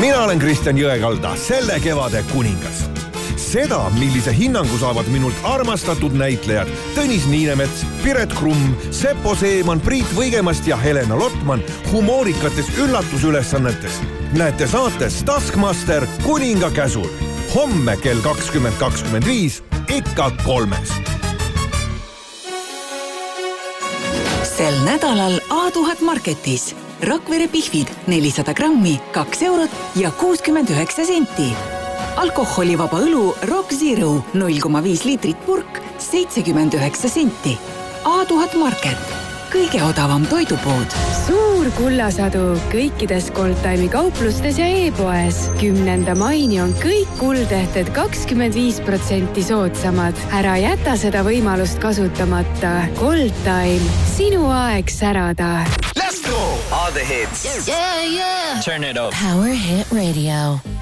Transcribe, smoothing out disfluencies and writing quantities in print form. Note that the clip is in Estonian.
Mina olen Kristjan Jõekalda, selle kevade kuningas. Seda, millise hinnangu saavad minult armastatud näitlejad Tõnis Niinemets, Piret Krumm, Seppo Seeman, Priit Võigemast ja Helena Lotman humoorikates üllatusülesannetes, näete saates Taskmaster kuninga käsul. Homme kell 20.25 ikka 3. Sel nädalal A1000 Marketis. Rakvere pihvid 400 grammi, 2 eurot ja 69 senti. Alkoholivaba õlu Rock Zero 0,5 liitrit purk 79 senti. A1000 Market. Kõige odavam toidupood. Suur kullasadu kõikides Goldtime'i kauplustes ja e-poes. 10. maini on kõik kuldehted 25% soodsamad. Ära jäta seda võimalust kasutamata. Goldtime. Sinu aeg särada. Let's go! All the hits. Yeah. Turn it up. Power Hit Radio.